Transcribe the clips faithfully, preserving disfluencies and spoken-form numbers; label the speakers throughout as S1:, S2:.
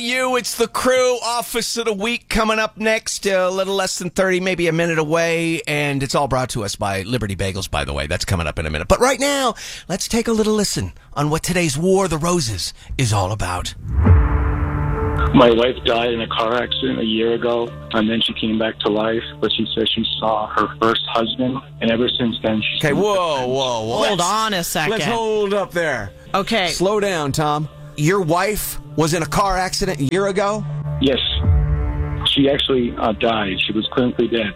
S1: you. It's the crew. Office of the Week coming up next. A little less than thirty, maybe a minute away. And it's all brought to us by Liberty Bagels, by the way. That's coming up in a minute. But right now, let's take a little listen on what today's War of the Roses is all about.
S2: My wife died in a car accident a year ago, and then she came back to life, but she says she saw her first husband, and ever since then she's...
S1: Okay, whoa, whoa, whoa.
S3: Hold on a second.
S1: Let's hold up there.
S3: Okay.
S1: Slow down, Tom. Your wife was in a car accident a year ago?
S2: Yes. She actually uh, died. She was clinically dead.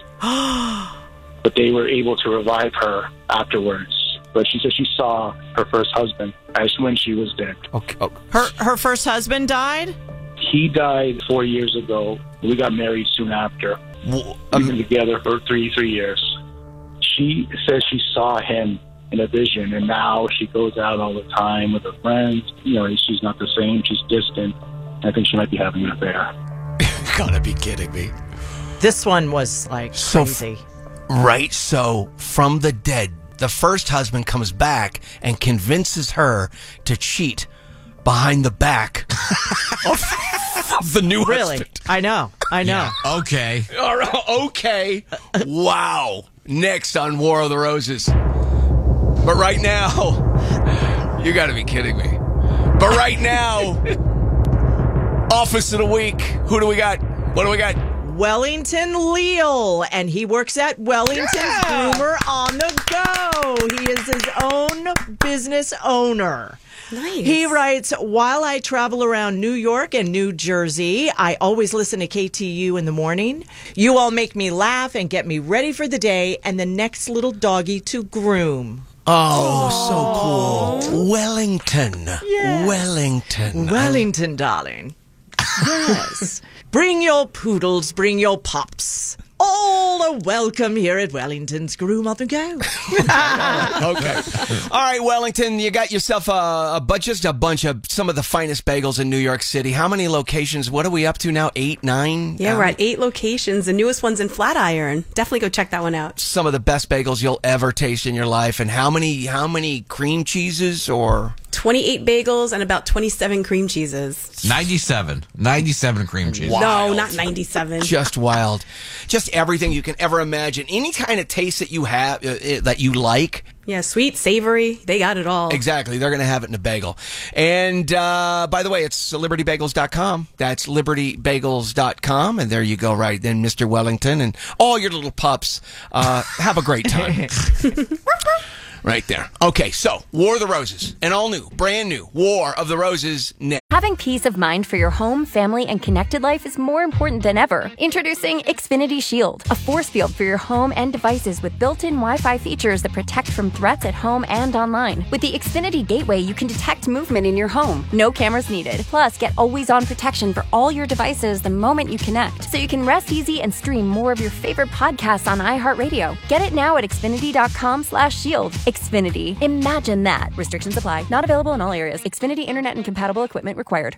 S2: But they were able to revive her afterwards. But she said she saw her first husband as when she was dead.
S1: Okay. okay.
S3: Her her first husband died?
S2: He died four years ago. We got married soon after.
S1: Well,
S2: We've been together for three, three years. She says she saw him in a vision, and now she goes out all the time with her friends. You know, she's not the same. She's distant. I think she might be having an affair.
S1: You gotta be kidding me.
S3: This one was like
S1: So
S3: crazy.
S1: Right, so from the dead, the first husband comes back and convinces her to cheat behind the back of, of the new
S3: Really?
S1: husband.
S3: I know. I know.
S4: Yeah, okay.
S1: All right, okay. Wow. Next on War of the Roses. But right now, you got to be kidding me. But right now, Office of the Week. Who do we got? What do we got?
S3: Wellington Leal, and he works at Wellington's
S1: Yeah.
S3: Groomer on the Go. He is his own business owner.
S5: Nice.
S3: He writes, while I travel around New York and New Jersey, I always listen to K T U in the morning. You all make me laugh and get me ready for the day and the next little doggy to groom.
S1: Oh, so cool. Wellington.
S3: Yes.
S1: Wellington.
S3: Wellington, darling. Yes. Bring your poodles, bring your pups. All are welcome here at Wellington's Groom on the Go.
S1: Okay. All right, Wellington, you got yourself a, a bunch, just a bunch of some of the finest bagels in New York City. How many locations? What are we up to now? Eight, nine?
S5: Yeah,
S1: Um,
S5: we're at eight locations. The newest one's in Flatiron. Definitely go check that one out.
S1: Some of the best bagels you'll ever taste in your life. And how many? How many cream cheeses or?
S5: twenty-eight bagels and about twenty-seven cream cheeses.
S4: ninety-seven. ninety-seven cream cheese.
S1: Wow.
S5: No,
S1: Wild.
S5: not ninety-seven.
S1: Just wild. Just everything you can ever imagine. Any kind of taste that you have, uh, uh, that you like.
S5: Yeah, sweet, savory. They got it all.
S1: Exactly. They're going to have it in a bagel. And uh, by the way, it's liberty bagels dot com. That's liberty bagels dot com. And there you go, right then, Mister Wellington. And all your little pups, uh, have a great time. Right there. Okay, so War of the Roses. An all new, brand new War of the Roses next.
S6: Having peace of mind for your home, family, and connected life is more important than ever. Introducing Xfinity Shield, a force field for your home and devices with built-in Wi-Fi features that protect from threats at home and online. With the Xfinity Gateway, you can detect movement in your home. No cameras needed. Plus, get always-on protection for all your devices the moment you connect, so you can rest easy and stream more of your favorite podcasts on iHeartRadio. Get it now at xfinity.com slash shield. Xfinity. Imagine that. Restrictions apply. Not available in all areas. Xfinity Internet and compatible equipment required.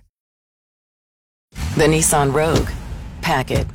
S7: The Nissan Rogue. Pack it.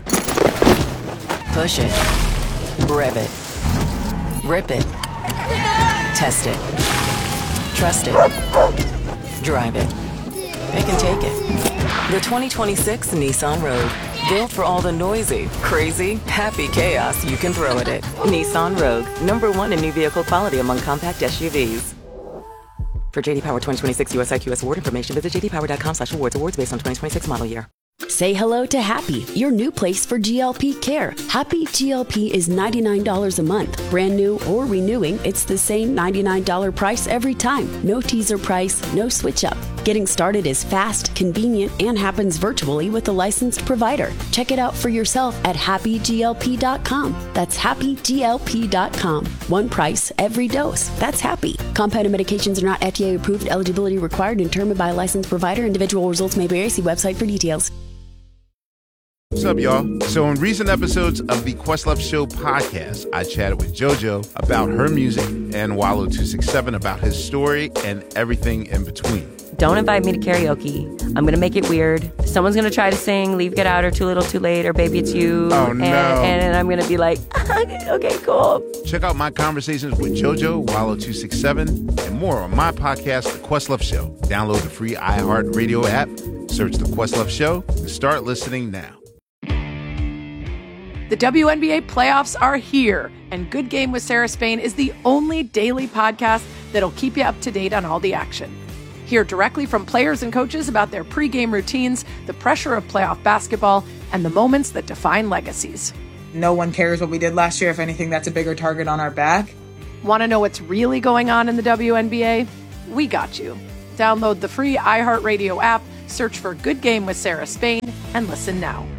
S7: Push it. Rev it. Rip it. Test it. Trust it. Drive it. Pick and take it. The twenty twenty-six Nissan Rogue. Built for all the noisy, crazy, happy chaos you can throw at it. Nissan Rogue. Number one in new vehicle quality among compact S U Vs. For J D Power twenty twenty-six U S I Q S award information, visit j d power dot com slash awards. Awards based on twenty twenty-six model year.
S8: Say hello to Happy, your new place for G L P care. Happy G L P is ninety-nine dollars a month. Brand new or renewing, it's the same ninety-nine dollars price every time. No teaser price, no switch up. Getting started is fast, convenient, and happens virtually with a licensed provider. Check it out for yourself at happy g l p dot com. That's happy g l p dot com. One price, every dose. That's happy. Compounded medications are not F D A approved. Eligibility required and determined by a licensed provider. Individual results may vary. See website for details.
S9: What's up, y'all? So in recent episodes of the Questlove Show podcast, I chatted with JoJo about her music and Wallow two sixty-seven about his story and everything in between.
S10: Don't invite me to karaoke. I'm going to make it weird. Someone's going to try to sing Leave, Get Out, or Too Little, Too Late, or Baby, It's You.
S9: Oh, no.
S10: And, and I'm going to be like, okay, cool.
S9: Check out my conversations with JoJo, Wallow two sixty-seven, and more on my podcast, The Questlove Show. Download the free iHeartRadio app Search The Questlove Show and start listening now.
S11: The W N B A playoffs are here, and Good Game with Sarah Spain is the only daily podcast that'll keep you up to date on all the action. Hear directly from players and coaches about their pregame routines, the pressure of playoff basketball, and the moments that define legacies.
S12: No one cares what we did last year. If anything, that's a bigger target on our back.
S11: Want to know what's really going on in the W N B A? We got you. Download the free iHeartRadio app, search for Good Game with Sarah Spain, and listen now.